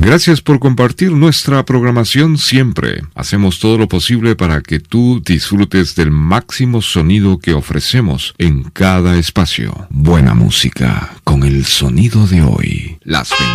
Gracias por compartir nuestra programación siempre. Hacemos todo lo posible para que tú disfrutes del máximo sonido que ofrecemos en cada espacio. Buena música con el sonido de hoy. Las